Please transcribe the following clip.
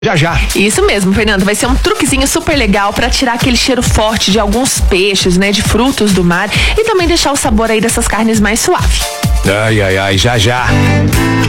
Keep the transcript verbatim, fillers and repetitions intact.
Já, já. Isso mesmo, Fernando. Vai ser um truquezinho super legal pra tirar aquele cheiro forte de alguns peixes, né? De frutos do mar e também deixar o sabor aí dessas carnes mais suave. Ai, ai, ai, já, já.